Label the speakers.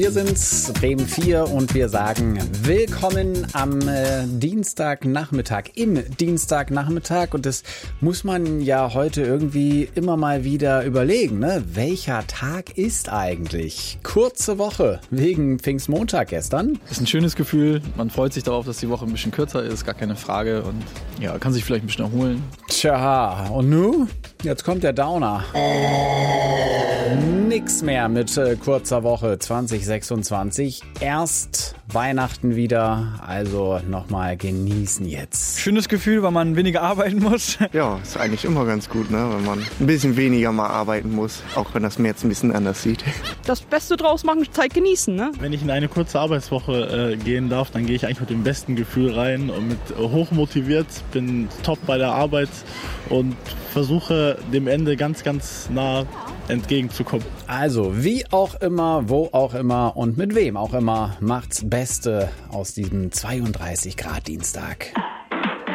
Speaker 1: Wir sind's, Bremen 4, und wir sagen willkommen am Dienstagnachmittag, im Dienstagnachmittag. Und das muss man ja heute irgendwie immer mal wieder überlegen, ne? Welcher Tag ist eigentlich? Kurze Woche wegen Pfingstmontag gestern.
Speaker 2: Das ist ein schönes Gefühl. Man freut sich darauf, dass die Woche ein bisschen kürzer ist, gar keine Frage. Und ja, kann sich vielleicht ein bisschen erholen.
Speaker 1: Tja, und nun? Jetzt kommt der Downer. Nix mehr mit kurzer Woche 2026. Erst Weihnachten wieder, also nochmal genießen jetzt.
Speaker 2: Schönes Gefühl, weil man weniger arbeiten muss.
Speaker 3: Ja, ist eigentlich immer ganz gut, ne? Wenn man ein bisschen weniger mal arbeiten muss, auch wenn das mir jetzt ein bisschen anders sieht.
Speaker 4: Das Beste draus machen, Zeit genießen, ne?
Speaker 5: Wenn ich in eine kurze Arbeitswoche gehen darf, dann gehe ich eigentlich mit dem besten Gefühl rein und mit hochmotiviert, bin top bei der Arbeit und versuche dem Ende ganz, ganz nah entgegenzukommen.
Speaker 1: Also, wie auch immer, wo auch immer und mit wem auch immer, macht's Beste aus diesem 32 Grad Dienstag.